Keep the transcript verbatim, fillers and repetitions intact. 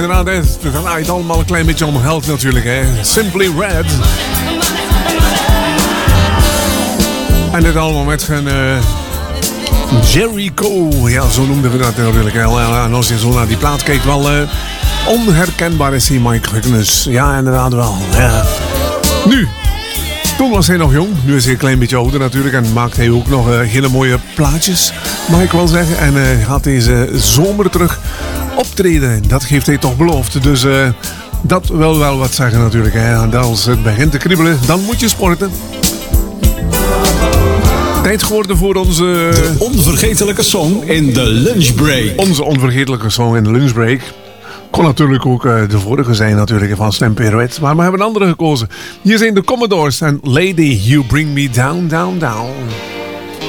Inderdaad, het draait allemaal een klein beetje om geld natuurlijk, hè. Simply Red. En dit allemaal met een uh, Jericho. Ja, zo noemden we dat natuurlijk. En als je zo naar die plaat kijkt, wel uh, onherkenbaar is hij, Mike Huckness. Ja, inderdaad wel. Ja. Nu, toen was hij nog jong. Nu is hij een klein beetje ouder natuurlijk. En maakt hij ook nog uh, hele mooie plaatjes, mag ik wel zeggen. En uh, gaat deze zomer terug optreden. Dat heeft hij toch beloofd. Dus uh, dat wil wel wat zeggen natuurlijk. Hè. En als het begint te kriebelen, dan moet je sporten. Tijd geworden voor onze... De onvergetelijke song in de lunchbreak. Onze onvergetelijke song in de lunchbreak. Kon natuurlijk ook uh, de vorige zijn natuurlijk van Slam Pirouette. Maar we hebben een andere gekozen. Hier zijn de Commodores en Lady You Bring Me Down, Down, Down.